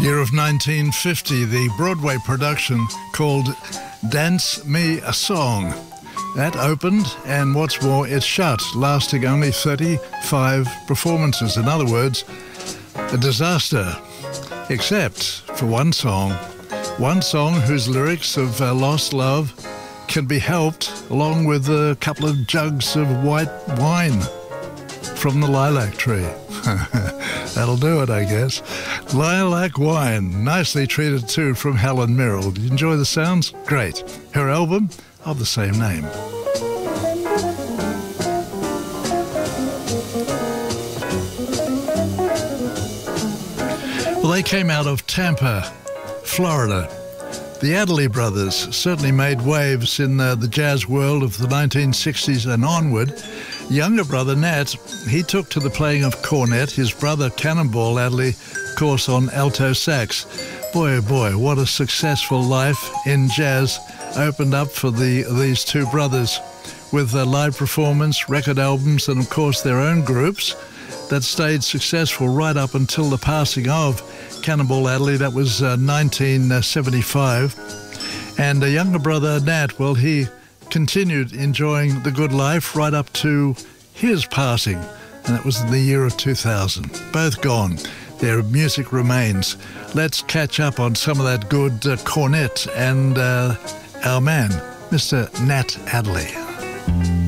Year of 1950, the Broadway production called Dance Me a Song. That opened, and what's more, it shut, lasting only 35 performances. In other words, a disaster, except for one song whose lyrics of lost love can be helped, along with a couple of jugs of white wine from the lilac tree. That'll do it, I guess. Lilac Wine, nicely treated too, from Helen Mirren. Did you enjoy the sounds? Great. Her album of the same name. Well, they came out of Tampa, Florida. The Adderley brothers certainly made waves in the jazz world of the 1960s and onward. Younger brother Nat, he took to the playing of cornet. His brother Cannonball Adderley, of course, on alto sax. Boy, oh boy, what a successful life in jazz opened up for these two brothers, with live performance, record albums, and of course their own groups that stayed successful right up until the passing of Cannonball Adderley. That was 1975. And a younger brother, Nat, well, he continued enjoying the good life right up to his passing, and that was in the year of 2000. Both gone. Their music remains. Let's catch up on some of that good cornet and our man, Mr. Nat Adderley.